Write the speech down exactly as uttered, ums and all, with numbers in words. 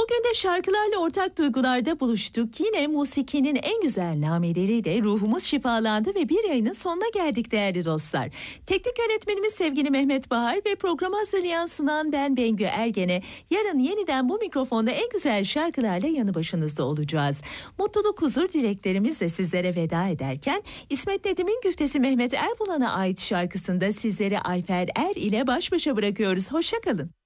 Bugün de şarkılarla ortak duygularda buluştuk. Yine musikinin en güzel nameleriyle ruhumuz şifalandı ve bir yayının sonuna geldik değerli dostlar. Teknik yönetmenimiz sevgili Mehmet Bahar ve programı hazırlayan sunan ben Bengü Ergen'e yarın yeniden bu mikrofonda en güzel şarkılarla yanı başınızda olacağız. Mutluluk, huzur dileklerimizle sizlere veda ederken İsmet Nedim'in güftesi Mehmet Erbulan'a ait şarkısında sizleri Ayfer Er ile baş başa bırakıyoruz. Hoşça kalın.